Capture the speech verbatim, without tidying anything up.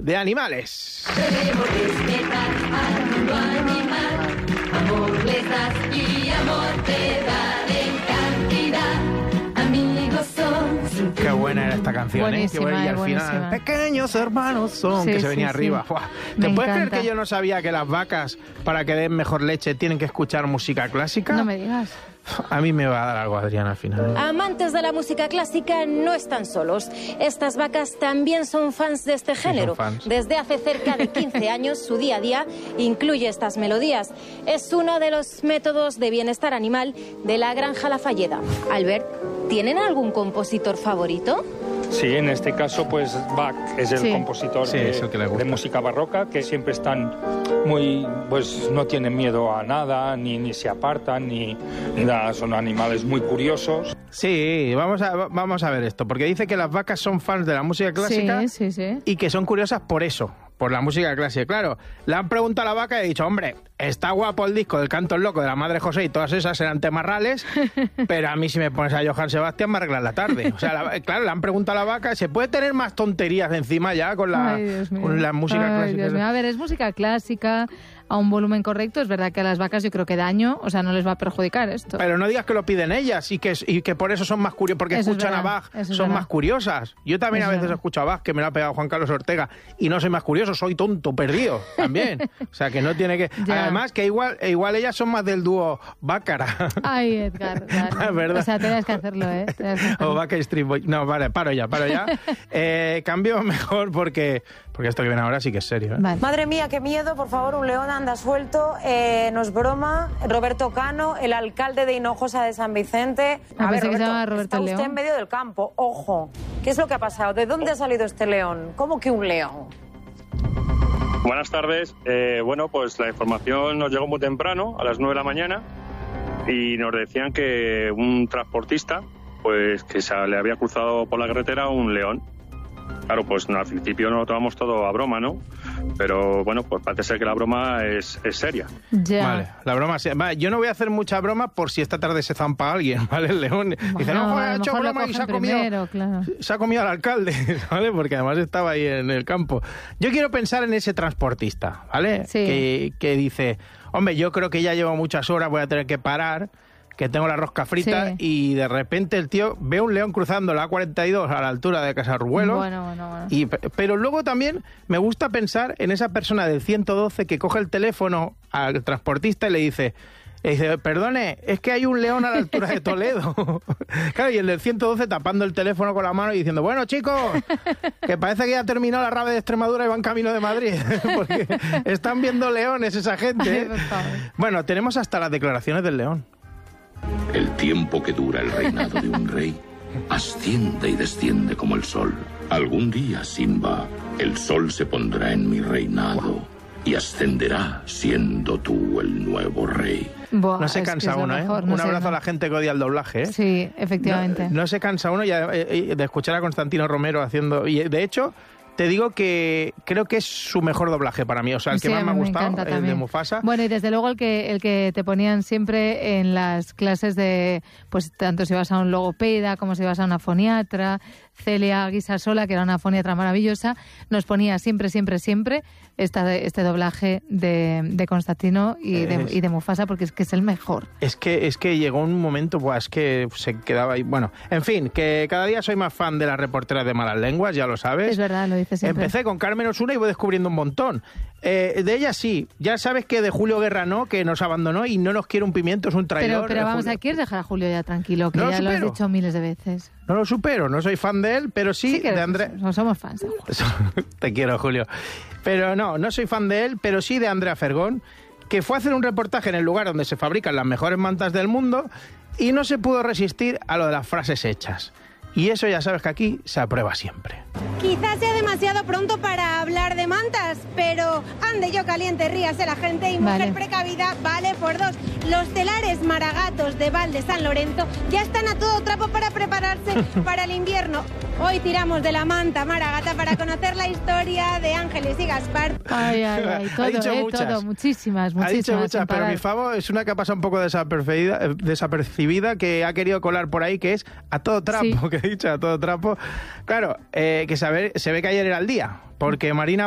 de animales. Debemos respetar al mundo animal. Amor les das y amor te dan en cantidad. Amigos son. Qué buena era esta canción, buenísima, ¿eh? Que, y al buenísima. final, pequeños hermanos son, Sí, que se sí, venía sí. arriba. Buah. ¿Te Me puedes encanta. creer que yo no sabía que las vacas, para que den mejor leche, tienen que escuchar música clásica? No me digas. A mí me va a dar algo, Adrián, al final. Amantes de la música clásica no están solos. Estas vacas también son fans de este género. son fans. Desde hace cerca de quince años, su día a día incluye estas melodías. Es uno de los métodos de bienestar animal de la Granja La Falleda. Albert, ¿tienen algún compositor favorito? Sí, en este caso, pues Bach es el Sí. compositor Sí, de, es el que le gusta. de música barroca, que siempre están muy, pues no tienen miedo a nada, ni, ni se apartan, ni, ni nada, son animales muy curiosos. Sí, vamos a, vamos a ver esto, porque dice que las vacas son fans de la música clásica Sí, sí, sí. y que son curiosas por eso, por la música clásica. Claro, le han preguntado a la vaca y he dicho, hombre, está guapo el disco del Canto el Loco de la Madre José y todas esas eran temarrales, pero a mí si me pones a Johann Sebastián me arreglas la tarde. O sea, la- claro, le han preguntado a la vaca, ¿se puede tener más tonterías encima ya con la, Ay, Dios mío. con la música Ay, clásica? Dios mío. A ver, es música clásica a un volumen correcto. Es verdad que a las vacas yo creo que daño, o sea, no les va a perjudicar esto. Pero no digas que lo piden ellas y que, y que por eso son más curiosas, porque Eso es escuchan a verdad, Bach, eso es son verdad. más curiosas. Yo también Eso a es veces verdad. escucho a Bach, que me lo ha pegado Juan Carlos Ortega, y no soy más curioso, soy tonto, perdido, también. O sea, que no tiene que... Ya. Además, que igual, igual ellas son más del dúo Bácara. Ay, Edgar. Edgar. Es verdad. O sea, tenías que hacerlo, ¿eh? Tenías que hacerlo. O Backstreet Boys. No, vale, paro ya, paro ya. Eh, cambio mejor porque, porque esto que viene ahora sí que es serio, ¿eh? Vale. Madre mía, qué miedo, por favor, un león anda suelto, eh, no es broma. Roberto Cano, el alcalde de Hinojosa de San Vicente. Ah, pensé que se llamaba Roberto está el usted León. en medio del campo, ojo. ¿Qué es lo que ha pasado? ¿De dónde ha salido este león? ¿Cómo que un león? Buenas tardes. Eh, bueno, pues la información nos llegó muy temprano, a las nueve de la mañana, y nos decían que un transportista, pues que se le había cruzado por la carretera un león. Claro, pues no, al principio nos lo tomamos todo a broma, ¿no? Pero bueno, pues parece ser que la broma es, es seria. Ya. Vale, la broma sí. Vale, yo no voy a hacer mucha broma por si esta tarde se zampa alguien, ¿vale? El león dice, Bueno, no, joder, a ha lo hecho mejor lo broma y se ha cogen comido, primero, claro. se ha comido al alcalde, ¿vale? Porque además estaba ahí en el campo. Yo quiero pensar en ese transportista, ¿vale? Sí. Que, que dice, hombre, yo creo que ya llevo muchas horas, voy a tener que parar, que tengo la rosca frita, Sí. y de repente el tío ve un león cruzando la A cuarenta y dos a la altura de Casarruelo. Bueno, bueno, bueno. Y, pero luego también me gusta pensar en esa persona del ciento doce que coge el teléfono al transportista y le dice, le dice, perdone, es que hay un león a la altura de Toledo. Claro, y el del ciento doce tapando el teléfono con la mano y diciendo, bueno, chicos, que parece que ya terminó la rave de Extremadura y van camino de Madrid, porque están viendo leones esa gente. Ay, ¿eh? por favor. Bueno, tenemos hasta las declaraciones del león. El tiempo que dura el reinado de un rey asciende y desciende como el sol. Algún día, Simba, el sol se pondrá en mi reinado y ascenderá siendo tú el nuevo rey. Buah, No se es que cansa es lo uno, ¿eh? mejor, no Un sé, abrazo no. a la gente que odia el doblaje, ¿eh? Sí, efectivamente. No, no se cansa uno ya, eh, de escuchar a Constantino Romero haciendo... Y de hecho, te digo que creo que es su mejor doblaje para mí. O sea, el que Sí, más a me ha mí gustado, encanta el de también. Mufasa. Bueno, y desde luego el que el que te ponían siempre en las clases de, pues tanto si vas a un logopeda como si vas a una foniatra, Celia Guisasola, que era una foniatra maravillosa, nos ponía siempre, siempre, siempre esta, este doblaje de, de Constantino y de, Es- y de Mufasa, porque es que es el mejor. Es que, es que llegó un momento, pues que se quedaba ahí. Bueno, en fin, que cada día soy más fan de las reporteras de malas lenguas, ya lo sabes. Es verdad, lo dice siempre. Empecé con Carmen Osuna y voy descubriendo un montón. Eh, de ella sí, ya sabes que de Julio Guerra no, que nos abandonó y no nos quiere un pimiento, es un traidor. Pero, pero eh, vamos, Julio. ¿a quieres dejar a Julio ya tranquilo? Que No lo ya lo has supero. dicho miles de veces. No lo supero, no soy fan de él, pero sí, Sí que de Andrés. no somos fans de Julio. Te quiero, Julio. Pero no, no soy fan de él, pero sí de Andrea Fergón, que fue a hacer un reportaje en el lugar donde se fabrican las mejores mantas del mundo y no se pudo resistir a lo de las frases hechas. Y eso ya sabes que aquí se aprueba siempre. Quizás sea demasiado pronto para hablar de mantas, pero ande yo caliente, ríase la gente y mujer Vale. precavida vale por dos. Los telares maragatos de Val de San Lorenzo ya están a todo trapo para prepararse para el invierno. Hoy tiramos de la manta maragata para conocer la historia de Ángeles y Gaspar. Ay, ay, ay, Ha todo, dicho eh, muchas. todo, muchísimas, muchísimas. Ha dicho sin muchas, pero parar. mi favor es una que ha pasado un poco desapercibida, eh, desapercibida, que ha querido colar por ahí, que es a todo trapo, Sí. que he dicho, a todo trapo. Claro, eh, que saber, se ve que ayer era el día, porque Marina